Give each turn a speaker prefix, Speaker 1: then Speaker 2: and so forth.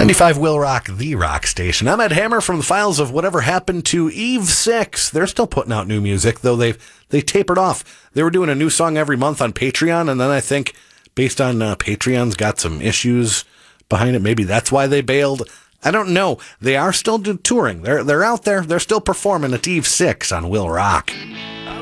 Speaker 1: 95 Will Rock, the rock station. I'm Ed Hammer from the files of Whatever Happened to Eve 6. They're still putting out new music, though they tapered off. They were doing a new song every month on Patreon, and then I think based on Patreon's got some issues behind it, maybe that's why they bailed. I don't know. They are still touring. They're out there. They're still performing at Eve 6 on Will Rock.